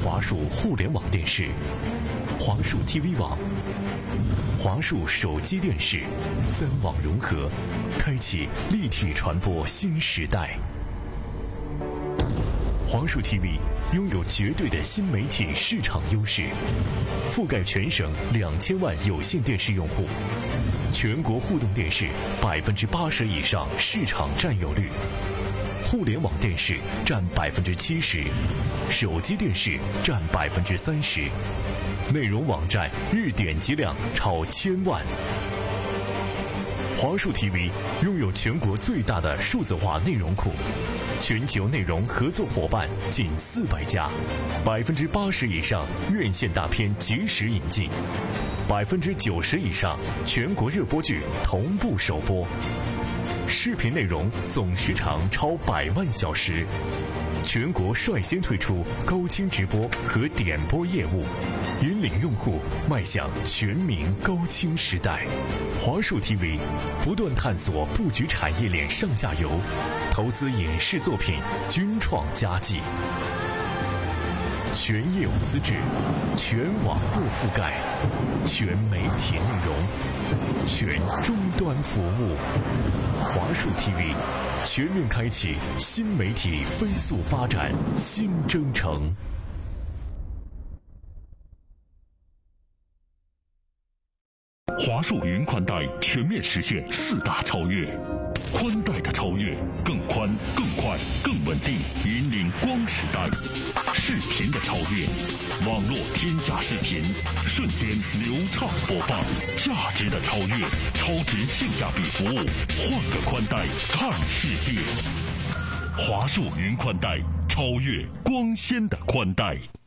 华数互联网电视、华数 TV 网、华数手机电视三网融合，开启立体传播新时代。华数 TV 拥有绝对的新媒体市场优势，覆盖全省2000万有线电视用户，全国互动电视80%以上市场占有率，互联网电视占70%，手机电视占30%，内容网站日点击量超1000万。华数 TV 拥有全国最大的数字化内容库，全球内容合作伙伴近400家，80%以上院线大片及时引进，90%以上全国热播剧同步首播，视频内容总时长超100万小时，全国率先推出高清直播和点播业务，引领用户迈向全民高清时代。华数 TV 不断探索布局产业链上下游，投资影视作品均创佳绩，全业务资质，全网络覆盖，全媒体内容，全终端服务。华数 TV 全面开启新媒体飞速发展新征程。 华数云宽带全面实现4大超越，宽带的超越，更宽、更快、更稳定，引领光时代；视频的超越，网络天下视频，瞬间流畅播放；价值的超越，超值性价比服务，换个宽带看世界。华数云宽带，超越光纤的宽带。